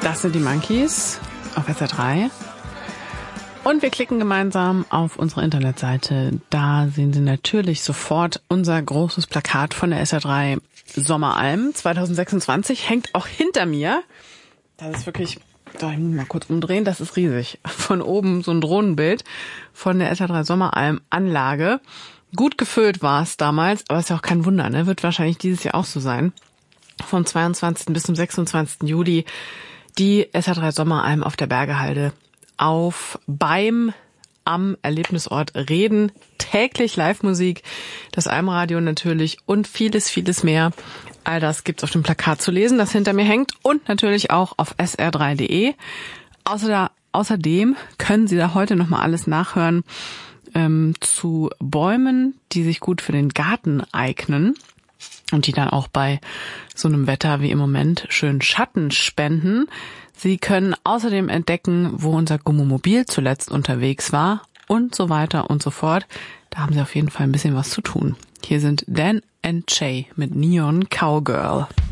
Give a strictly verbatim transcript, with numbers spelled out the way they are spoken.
Das sind die Monkeys auf S R drei. Und wir klicken gemeinsam auf unsere Internetseite. Da sehen Sie natürlich sofort unser großes Plakat von der S R drei Sommeralm zwanzig sechsundzwanzig. Hängt auch hinter mir. Das ist wirklich, da ich muss mal kurz umdrehen, das ist riesig. Von oben so ein Drohnenbild von der S R drei Sommeralm Anlage. Gut gefüllt war es damals, aber ist ja auch kein Wunder, ne? Wird wahrscheinlich dieses Jahr auch so sein. Vom zweiundzwanzigsten bis zum sechsundzwanzigsten Juli die S R drei Sommeralm auf der Bergehalde auf, beim, am Erlebnisort Reden. Täglich Live-Musik, das Almradio natürlich und vieles, vieles mehr. All das gibt's auf dem Plakat zu lesen, das hinter mir hängt und natürlich auch auf s r drei punkt d e. Außer, außerdem können Sie da heute nochmal alles nachhören ähm, zu Bäumen, die sich gut für den Garten eignen. Und die dann auch bei so einem Wetter wie im Moment schön Schatten spenden. Sie können außerdem entdecken, wo unser Gummomobil zuletzt unterwegs war und so weiter und so fort. Da haben Sie auf jeden Fall ein bisschen was zu tun. Hier sind Dan and Shay mit Neon Cowgirl.